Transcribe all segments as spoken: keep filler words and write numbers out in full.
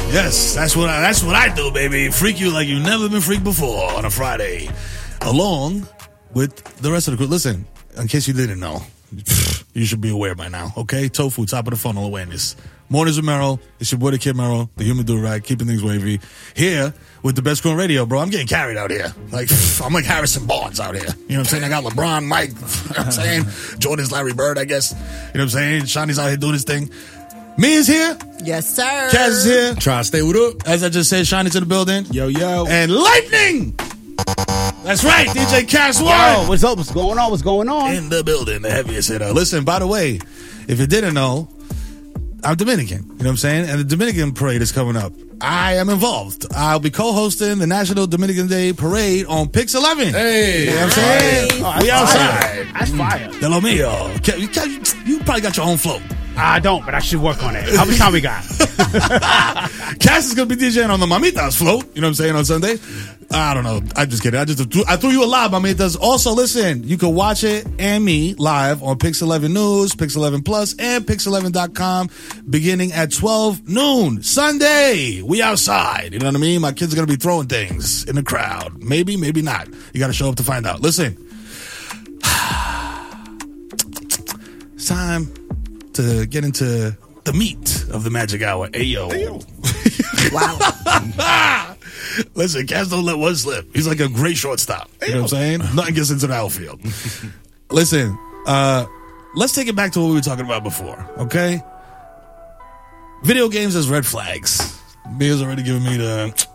Yes, that's what I, that's what I do, baby. Freak you like you've never been freaked before on a Friday, along with the rest of the crew. Listen, in case you didn't know, you should be aware by now. Okay, Tofu, top of the funnel awareness. Mornings with Merrill. It's your boy, the Kid Merrill, the human do-rag, keeping things wavy. Here with the best crew on radio, bro. I'm getting carried out here. Like, I'm like Harrison Barnes out here. You know what I'm saying? I got LeBron, Mike, you know what I'm saying? Jordan's Larry Bird, I guess. You know what I'm saying? Shawnee's out here doing his thing. Me is here. Yes, sir. Kaz is here. Try to stay with up. As I just said, Shawnee's in the building. Yo, yo. And Lightning! That's right, D J Cass One. Yo, what's up? What's going on? What's going on? In the building, the heaviest hitter. Listen, by the way, if you didn't know, I'm Dominican, you know what I'm saying? And the Dominican Parade is coming up. I am involved. I'll be co-hosting the National Dominican Day Parade on Pix eleven. Hey. You know what I'm saying? Oh, we outside. That's fire. De lo mío. You, you probably got your own float. I don't, but I should work on it. How much time we got? Cass is going to be DJing on the Mamitas float, you know what I'm saying, on Sunday. I don't know. I'm just kidding. I just threw, I threw you a lob, Mamitas. Also, listen, you can watch it and me live on Pix eleven News, Pix eleven Plus, and Pix eleven dot com beginning at twelve noon. Sunday. We outside. You know what I mean? My kids are going to be throwing things in the crowd. Maybe, maybe not. You got to show up to find out. Listen. It's time to get into the meat of the magic hour. Ayo. Ayo. Wow. Listen, Cass don't let one slip. He's like a great shortstop. You know what I'm saying? Nothing gets into the outfield. Listen, uh, let's take it back to what we were talking about before, okay? Video games as red flags. Mia's already giving me the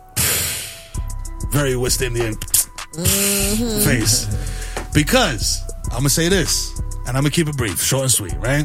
very West Indian mm-hmm. face. Because, I'm going to say this, and I'm going to keep it brief, short and sweet, right?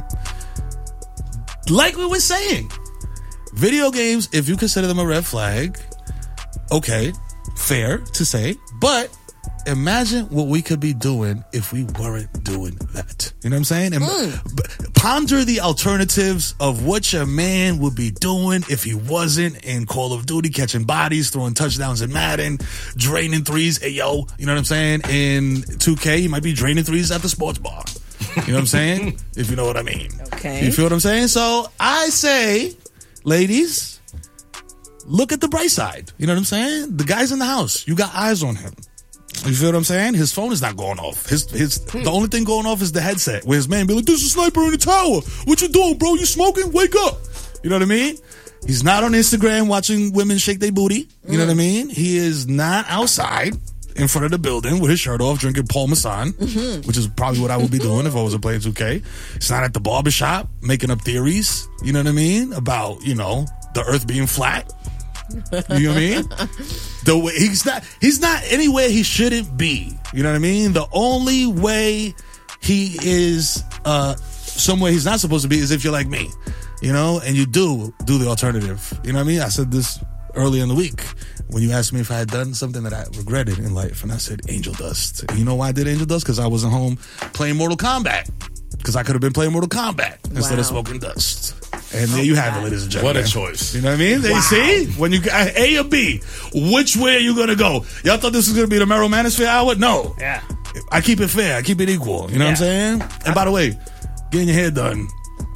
Like we were saying, video games, if you consider them a red flag, okay, fair to say, but imagine what we could be doing if we weren't doing that. You know what I'm saying? And mm. ponder the alternatives of what your man would be doing if he wasn't in Call of Duty, catching bodies, throwing touchdowns in Madden, draining threes, ayo, you know what I'm saying? In two K, he might be draining threes at the sports bar. You know what I'm saying? If you know what I mean. Okay. You feel what I'm saying? So I say, ladies, look at the bright side. You know what I'm saying? The guy's in the house. You got eyes on him. You feel what I'm saying? His phone is not going off. His his hmm. The only thing going off is the headset. Where his man be like, "There's a sniper in the tower. What you doing, bro? You smoking? Wake up!" You know what I mean? He's not on Instagram watching women shake their booty. You mm. know what I mean? He is not outside in front of the building with his shirt off, drinking Paul Masson, mm-hmm. which is probably what I would be doing if I wasn't playing two K. It's not at the barbershop making up theories, you know what I mean, about, you know, the earth being flat. You know what I mean? The way, he's not he's not anywhere he shouldn't be. You know what I mean? The only way he is uh, somewhere he's not supposed to be is if you're like me, you know, and you do do the alternative. You know what I mean? I said this earlier in the week when you asked me if I had done something that I regretted in life, and I said Angel Dust. And you know why I did Angel Dust? Because I wasn't home playing Mortal Kombat. Because I could have been playing Mortal Kombat instead wow. of smoking dust. And there you have it, ladies and gentlemen. What a choice. You know what I mean? There wow. you see? When you A or B, which way are you going to go? Y'all thought this was going to be the Merrill Manosphere Hour? No. Yeah. I keep it fair. I keep it equal. You know yeah. what I'm saying? And by the way, getting your hair done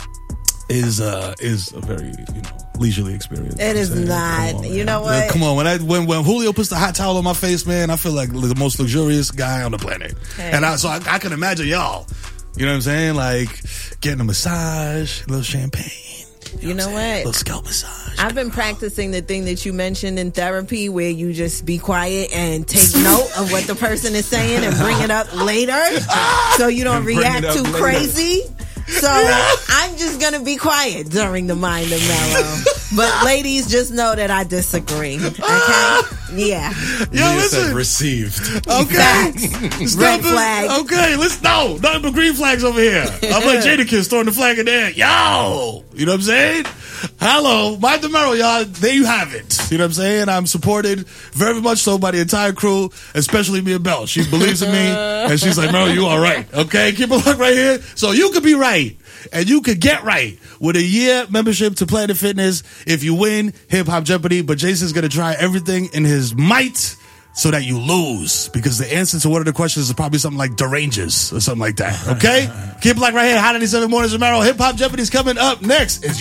is uh, is a very, you know, leisurely experience. It is not. On, you know what? Come on. When I when, when Julio puts the hot towel on my face, man, I feel like the most luxurious guy on the planet. Hey. And I, so I, I can imagine y'all. You know what I'm saying? Like getting a massage, a little champagne. You, you know, know what? A little scalp massage. I've been practicing the thing that you mentioned in therapy where you just be quiet and take note of what the person is saying and bring it up later so you don't react too later. Crazy. So I'm just going to be quiet during the Mind of Mellow. But ladies, just know that I disagree. Okay? Yeah. Yo, listen. Received. Okay. Red flag. Okay, let's no. Nothing but green flags over here. I'm like Jadakiss throwing the flag in there. Yo. You know what I'm saying? Hello. Mind the Merrill, y'all. There you have it. You know what I'm saying? I'm supported very much so by the entire crew, especially Mia Bell. She believes in me, and she's like, Merrill, you all right. Okay? Keep a look right here. So you could be right. And you could get right with a year membership to Planet Fitness if you win Hip Hop Jeopardy. But Jason's going to try everything in his might so that you lose. Because the answer to one of the questions is probably something like deranges or something like that. Okay? Keep it like right here. Hot ninety-seven Mornings with Merrill. Hip Hop Jeopardy's coming up next. It's